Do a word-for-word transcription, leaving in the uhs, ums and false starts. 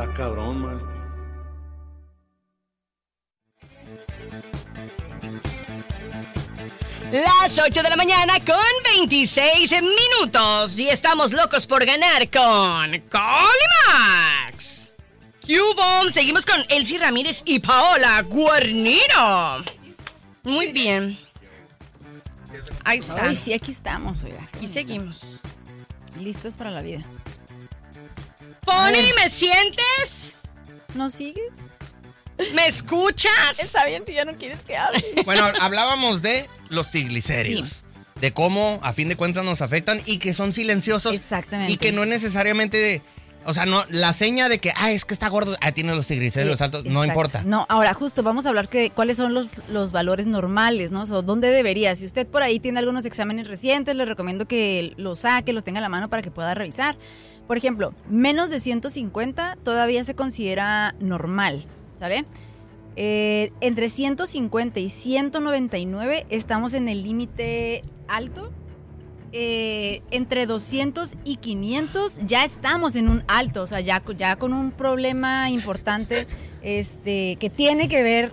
Está cabrón, maestro. Las ocho de la mañana con veintiséis minutos y estamos locos por ganar con Colimax. Cubon, seguimos con Elsie Ramírez y Paola Guarnino. Muy bien. Ahí está. Ay, sí, aquí estamos, oiga. Y seguimos. Listos para la vida. Pony, ¿me sientes? ¿No sigues? ¿Me escuchas? Está bien si ya no quieres que hable. Bueno, hablábamos de los triglicéridos. Sí. De cómo, a fin de cuentas, nos afectan y que son silenciosos. Exactamente. Y que no es necesariamente de... O sea, no, la seña de que, ah, es que está gordo, ah, tiene los triglicéridos sí, altos, exacto. No importa. No, ahora justo vamos a hablar que cuáles son los, los valores normales, ¿no? O sea, ¿dónde debería? Si usted por ahí tiene algunos exámenes recientes, le recomiendo que los saque, los tenga a la mano para que pueda revisar. Por ejemplo, menos de ciento cincuenta todavía se considera normal, ¿sale? Eh, entre ciento cincuenta y ciento noventa y nueve estamos en el límite alto. Eh, entre doscientos y quinientos ya estamos en un alto, o sea, ya, ya con un problema importante este, que tiene que ver